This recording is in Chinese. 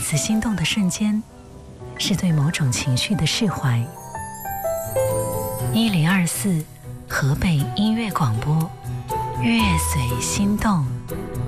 次心动的瞬间，是对某种情绪的释怀。1024河北音乐广播，乐随心动。